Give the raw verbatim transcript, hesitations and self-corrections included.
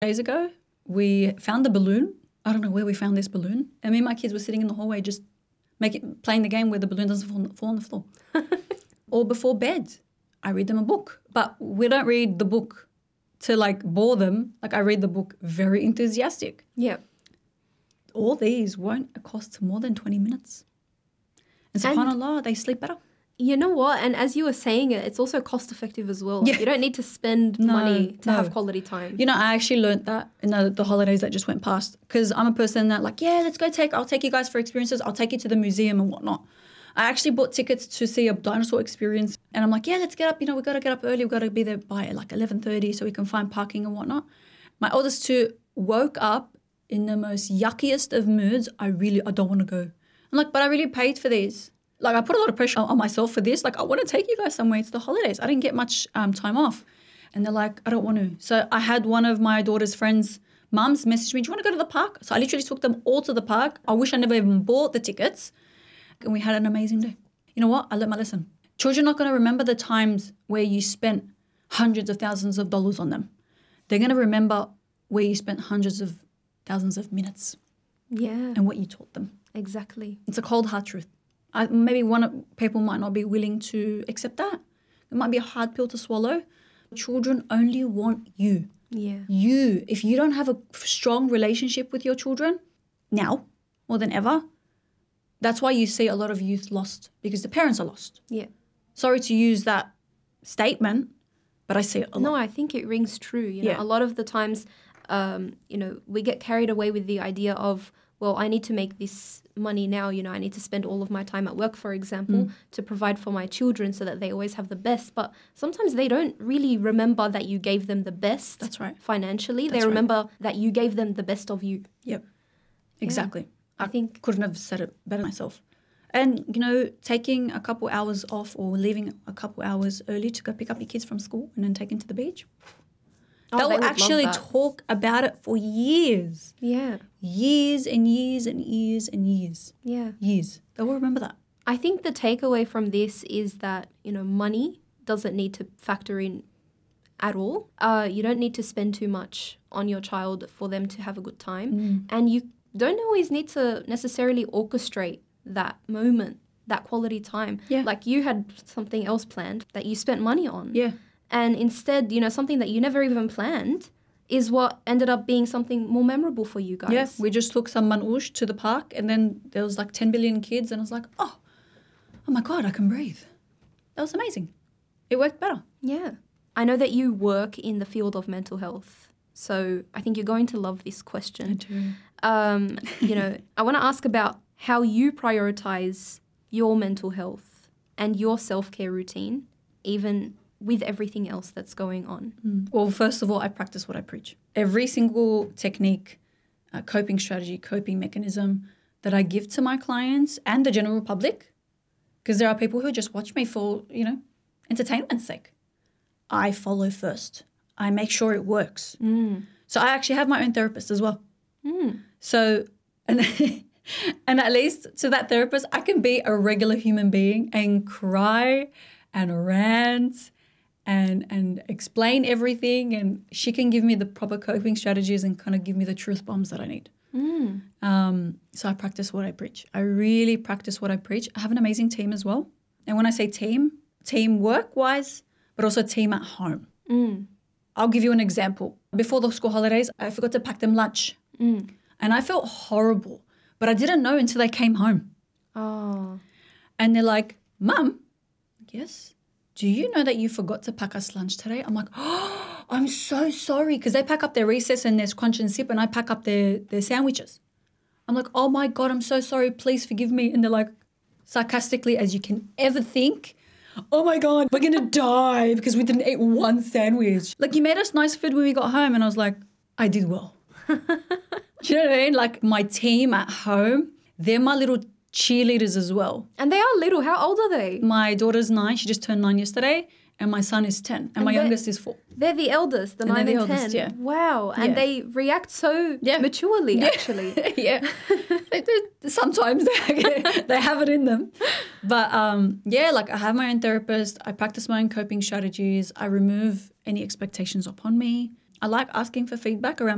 Days ago, we found the balloon. I don't know where we found this balloon. And me and my kids were sitting in the hallway just making, playing the game where the balloon doesn't fall, fall on the floor. Or before bed, I read them a book. But we don't read the book to like bore them. Like I read the book very enthusiastic. Yeah. All these won't cost more than twenty minutes. And subhanAllah, they sleep better. You know what? And as you were saying it, it's also cost effective as well. Yeah. You don't need to spend No, money to no. have quality time. You know, I actually learned that in the, the holidays that just went past because I'm a person that like, yeah, let's go take, I'll take you guys for experiences. I'll take you to the museum and whatnot. I actually bought tickets to see a dinosaur experience and I'm like, yeah, let's get up. You know, we've got to get up early. We've got to be there by like eleven thirty so we can find parking and whatnot. My oldest two woke up in the most yuckiest of moods. I really, I don't want to go. I'm like, but I really paid for these. Like, I put a lot of pressure on myself for this. Like, I want to take you guys somewhere. It's the holidays. I didn't get much um, time off. And they're like, I don't want to. So I had one of my daughter's friends' mums message me, do you want to go to the park? So I literally took them all to the park. I wish I never even bought the tickets. And we had an amazing day. You know what? I learned my lesson. Children are not going to remember the times where you spent hundreds of thousands of dollars on them. They're going to remember where you spent hundreds of thousands of minutes. Yeah. And what you taught them. Exactly. It's a cold hard truth. I, maybe one of people might not be willing to accept that. It might be a hard pill to swallow. Children only want you. Yeah. You. If you don't have a strong relationship with your children, now more than ever, that's why you see a lot of youth lost because the parents are lost. Yeah. Sorry to use that statement, but I see it a lot. No, I think it rings true. You know, Yeah. a lot of the times, um, you know, we get carried away with the idea of, well, I need to make this money now, you know, I need to spend all of my time at work, for example, Mm. to provide for my children so that they always have the best. But sometimes they don't really remember that you gave them the best. That's right. Financially. That's they right. remember that you gave them the best of you. Yep. Exactly. I I think- couldn't have said it better myself. And, you know, taking a couple hours off or leaving a couple hours early to go pick up your kids from school and then take them to the beach. Oh, They'll they would love actually that. talk about it for years. Yeah. Years and years and years and years. Yeah. Years. They will remember that. I think the takeaway from this is that, you know, money doesn't need to factor in at all. Uh, you don't need to spend too much on your child for them to have a good time. Mm. And you don't always need to necessarily orchestrate that moment, that quality time. Yeah. Like you had something else planned that you spent money on. Yeah. And instead, you know, something that you never even planned is what ended up being something more memorable for you guys. Yeah. We just took some manouche to the park and then there was like ten billion kids and I was like, oh, oh my God, I can breathe. That was amazing. It worked better. Yeah. I know that you work in the field of mental health, so I think you're going to love this question. do. Um, you know, I want to ask about how you prioritize your mental health and your self-care routine, even with everything else that's going on. Well, first of all, I practice what I preach. Every single technique, uh, coping strategy, coping mechanism that I give to my clients and the general public, because there are people who just watch me for, you know, entertainment's sake. I follow first. I make sure it works. Mm. So I actually have my own therapist as well. Mm. So, and and at least to that therapist, I can be a regular human being and cry and rant and and explain everything, and she can give me the proper coping strategies and kind of give me the truth bombs that I need. Mm. Um, so I practice what I preach. I really practice what I preach. I have an amazing team as well. And when I say team, team work-wise, but also team at home. Mm. I'll give you an example. Before the school holidays, I forgot to pack them lunch. Mm. And I felt horrible, but I didn't know until they came home. Oh. And they're like, Mum, yes, do you know that you forgot to pack us lunch today? I'm like, oh, I'm so sorry. Because they pack up their recess and their crunch and sip and I pack up their, their sandwiches. I'm like, oh my God, I'm so sorry. Please forgive me. And they're like, sarcastically as you can ever think, oh my God, we're going to die because we didn't eat one sandwich. Like, you made us nice food when we got home. And I was like, I did well. Do you know what I mean? Like, my team at home, they're my little cheerleaders as well. And they are little. How old are they? My daughter's nine. She just turned nine yesterday. And my son is ten. And, And my they're- youngest is four. They're the eldest, the And nine they're and the ten. eldest, yeah. Wow. And Yeah. they react so Yeah. maturely, Yeah. actually. yeah. They do- Sometimes they, they have it in them. But um, yeah, like I have my own therapist. I practice my own coping strategies. I remove any expectations upon me. I like asking for feedback around